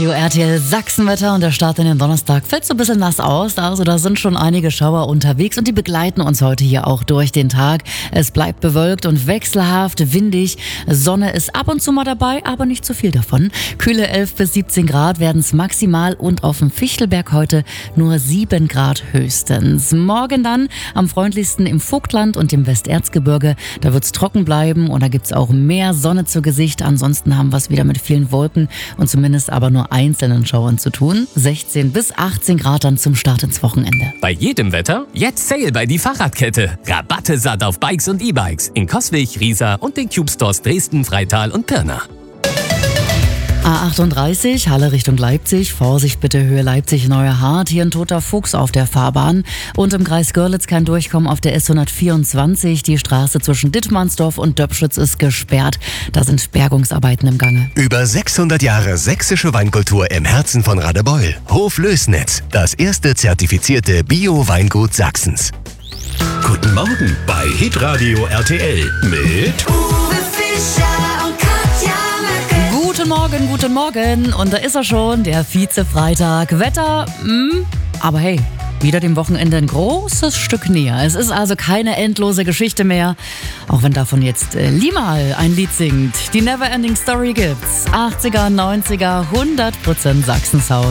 Hitradio RTL Sachsenwetter und der Start in den Donnerstag fällt so ein bisschen nass aus. Also da sind schon einige Schauer unterwegs und die begleiten uns heute hier auch durch den Tag. Es bleibt bewölkt und wechselhaft, windig. Sonne ist ab und zu mal dabei, aber nicht zu viel davon. Kühle 11 bis 17 Grad werden es maximal und auf dem Fichtelberg heute nur 7 Grad höchstens. Morgen dann am freundlichsten im Vogtland und im Westerzgebirge. Da wird es trocken bleiben und da gibt es auch mehr Sonne zu Gesicht. Ansonsten haben wir es wieder mit vielen Wolken und zumindest aber nur einzelnen Schauern zu tun. 16 bis 18 Grad dann zum Start ins Wochenende. Bei jedem Wetter jetzt Sale bei die Fahrradkette. Rabatte satt auf Bikes und E-Bikes in Coswig, Riesa und den Cube Stores Dresden, Freital und Pirna. A38, Halle Richtung Leipzig. Vorsicht bitte, Höhe Leipzig, Neuer Hart. Hier ein toter Fuchs auf der Fahrbahn. Und im Kreis Görlitz kein Durchkommen auf der S124. Die Straße zwischen Dittmannsdorf und Döpschütz ist gesperrt. Da sind Bergungsarbeiten im Gange. Über 600 Jahre sächsische Weinkultur im Herzen von Radebeul. Hof Lößnitz, das erste zertifizierte Bio-Weingut Sachsens. Guten Morgen bei Hitradio RTL mit Uwe Fischer und Katja Möcke. Guten Morgen. Und da ist er schon, der Vize-Freitag. Wetter, aber hey, wieder dem Wochenende ein großes Stück näher. Es ist also keine endlose Geschichte mehr. Auch wenn davon jetzt Limahl ein Lied singt. Die Neverending Story gibt's. 80er, 90er, 100% Sachsen-Sound.